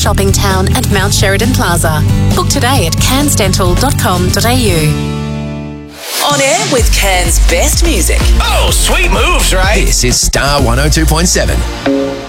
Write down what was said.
shopping town at Mount Sheridan Plaza. Book today at cairnsdental.com.au. On air with Cairns' best music. Oh, sweet moves, right? This is Star 102.7.